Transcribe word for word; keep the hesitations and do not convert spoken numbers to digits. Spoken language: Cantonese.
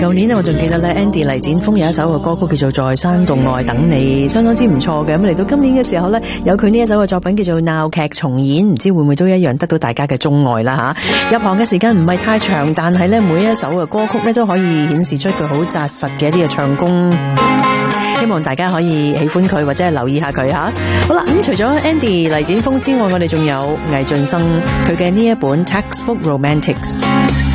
舊年我仲記得咧 Andy 黎展峰有一首嘅歌曲叫做在山洞外等你，相當之唔錯嘅。咁嚟到今年嘅時候咧，有佢呢一首嘅作品叫做鬧劇重演，唔知會唔會都一樣得到大家嘅鍾愛啦吓。入行嘅時間唔係太長，但係咧每一首嘅歌曲咧都可以顯示出佢好紮實嘅一啲嘅唱功。希望大家可以喜歡佢或者係留意下佢吓。好啦，咁除咗 Andy 黎展峰之外，我哋仲有魏浚笙佢嘅呢一本 Textbook Romantics。